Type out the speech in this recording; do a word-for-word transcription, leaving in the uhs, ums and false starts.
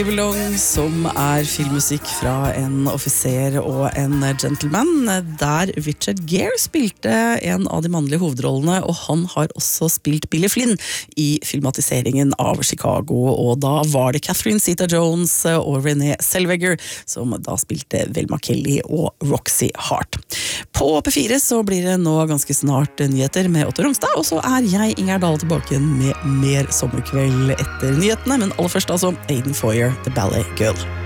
Belong, som er filmmusikk fra en offiser og en gentleman, der Richard Gere spilte en av de mannlige hovedrollene, og han har også spilt Billy Flynn i filmatiseringen av Chicago, og da var det Catherine Zeta-Jones og Renée Zellweger som da spilte Velma Kelly og Roxy Hart. På P fire så blir det nå ganske snart nyheter med Otto Rongstad, og så er jeg, Inger Dahl, tilbake med mer sommerkveld etter nyhetene, men aller først altså Aiden Foyer, The Ballet Girl.